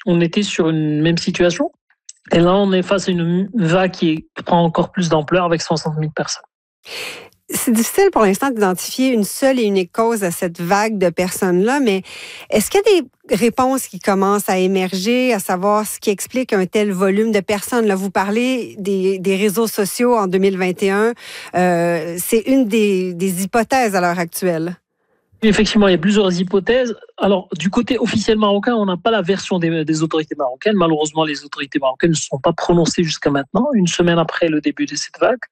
on était sur une même situation. Et là, on est face à une vague qui prend encore plus d'ampleur avec 60 000 personnes. C'est difficile pour l'instant d'identifier une seule et unique cause à cette vague de personnes-là, mais est-ce qu'il y a des réponses qui commencent à émerger, à savoir ce qui explique un tel volume de personnes? Là, vous parlez des réseaux sociaux en 2021. C'est une des hypothèses à l'heure actuelle. Effectivement, il y a plusieurs hypothèses. Alors, du côté officiel marocain, on n'a pas la version des autorités marocaines. Malheureusement, les autorités marocaines ne se sont pas prononcées jusqu'à maintenant, une semaine après le début de cette vague.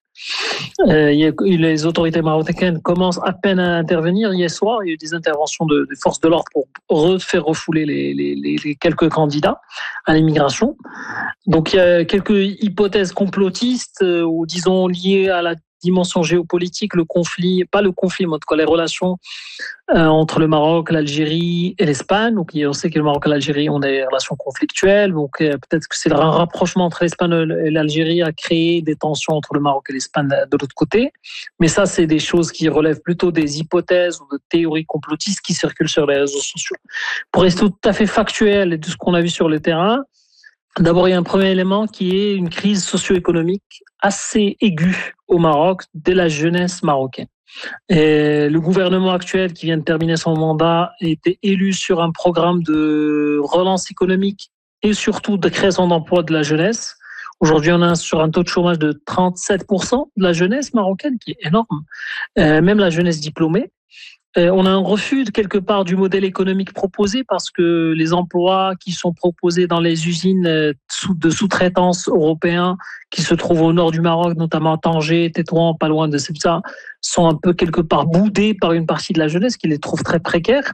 Les autorités marocaines commencent à peine à intervenir. Hier soir, il y a eu des interventions de forces de l'ordre pour faire refouler les quelques candidats à l'immigration. Donc, il y a quelques hypothèses complotistes ou disons liées à la dimension géopolitique, le conflit, pas le conflit, mais en tout cas les relations entre le Maroc, l'Algérie et l'Espagne. Donc, on sait que le Maroc et l'Algérie ont des relations conflictuelles. Donc, peut-être que c'est le rapprochement entre l'Espagne et l'Algérie a créé des tensions entre le Maroc et l'Espagne de l'autre côté. Mais ça, c'est des choses qui relèvent plutôt des hypothèses ou de théories complotistes qui circulent sur les réseaux sociaux. Pour rester tout à fait factuel et de ce qu'on a vu sur le terrain, d'abord, il y a un premier élément qui est une crise socio-économique assez aiguë au Maroc dès la jeunesse marocaine. Et le gouvernement actuel qui vient de terminer son mandat a été élu sur un programme de relance économique et surtout de création d'emplois de la jeunesse. Aujourd'hui, on est sur un taux de chômage de 37% de la jeunesse marocaine, qui est énorme, même la jeunesse diplômée. On a un refus de quelque part du modèle économique proposé parce que les emplois qui sont proposés dans les usines de sous-traitance européens qui se trouvent au nord du Maroc, notamment à Tanger, Tétouan, pas loin de Sebza, sont un peu quelque part boudés par une partie de la jeunesse qui les trouve très précaires.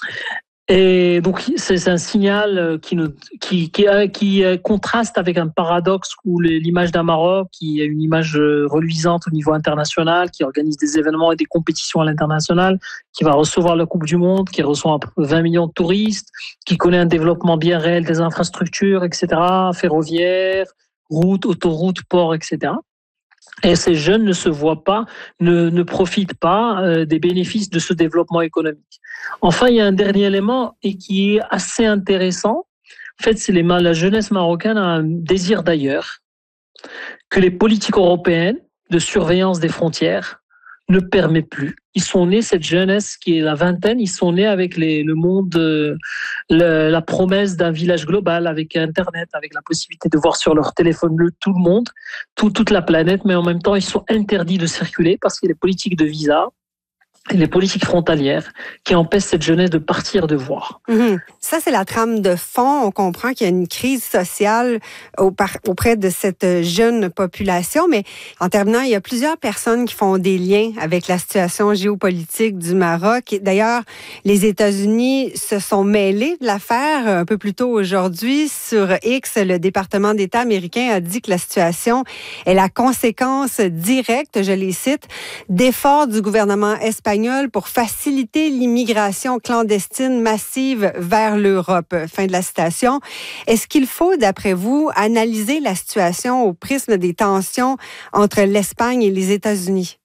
Et donc, c'est un signal qui contraste avec un paradoxe où l'image d'un Maroc, qui a une image reluisante au niveau international, qui organise des événements et des compétitions à l'international, qui va recevoir la Coupe du Monde, qui reçoit 20 millions de touristes, qui connaît un développement bien réel des infrastructures, etc., ferroviaires, routes, autoroutes, ports, etc. Et ces jeunes ne se voient pas, ne profitent pas des bénéfices de ce développement économique. Enfin, il y a un dernier élément et qui est assez intéressant. En fait, c'est la jeunesse marocaine a un désir d'ailleurs que les politiques européennes de surveillance des frontières ne permettent plus. Ils sont nés, cette jeunesse qui est la vingtaine, ils sont nés avec le monde, la promesse d'un village global, avec Internet, avec la possibilité de voir sur leur téléphone tout le monde, toute la planète, mais en même temps, ils sont interdits de circuler parce qu'il y a les politiques de visa et les politiques frontalières qui empêchent cette jeunesse de partir, de voir. Ça, c'est la trame de fond. On comprend qu'il y a une crise sociale auprès de cette jeune population. Mais en terminant, il y a plusieurs personnes qui font des liens avec la situation géopolitique du Maroc. D'ailleurs, les États-Unis se sont mêlés de l'affaire un peu plus tôt aujourd'hui. Sur X, le département d'État américain a dit que la situation est la conséquence directe, je les cite, d'efforts du gouvernement espagnol pour faciliter l'immigration clandestine massive vers l'Europe. Fin de la citation. Est-ce qu'il faut, d'après vous, analyser la situation au prisme des tensions entre l'Espagne et les États-Unis?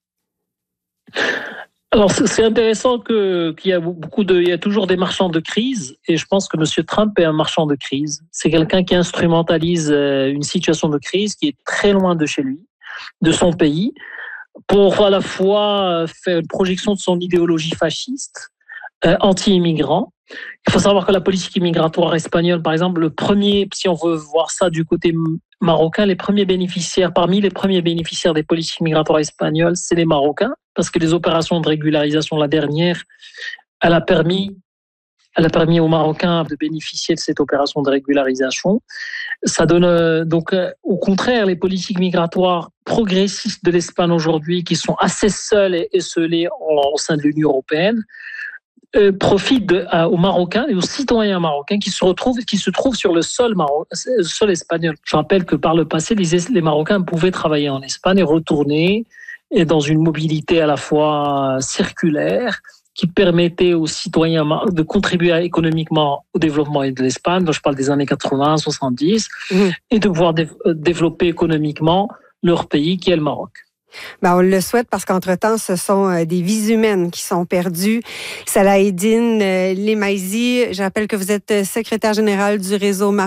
Alors, c'est intéressant qu'il y a il y a toujours des marchands de crise, et je pense que M. Trump est un marchand de crise. C'est quelqu'un qui instrumentalise une situation de crise qui est très loin de chez lui, de son pays, pour à la fois faire une projection de son idéologie fasciste, anti-immigrant. Il faut savoir que la politique immigratoire espagnole, par exemple, si on veut voir ça du côté marocain, parmi les premiers bénéficiaires des politiques migratoires espagnoles, c'est les Marocains, parce que les opérations de régularisation, la dernière, elle a permis aux Marocains de bénéficier de cette opération de régularisation. Ça donne donc, au contraire, les politiques migratoires progressistes de l'Espagne aujourd'hui, qui sont assez seules et esselées au sein de l'Union européenne, profitent aux Marocains et aux citoyens marocains qui se trouvent sur le sol espagnol. Je rappelle que par le passé, les Marocains pouvaient travailler en Espagne et retourner et dans une mobilité à la fois circulaire, qui permettait aux citoyens de contribuer économiquement au développement de l'Espagne, je parle des années 80, 70, et de pouvoir développer économiquement leur pays qui est le Maroc. Ben, on le souhaite parce qu'entre-temps, ce sont des vies humaines qui sont perdues. Salah Eddine Lemaizi, je rappelle que vous êtes secrétaire général du réseau Maroc.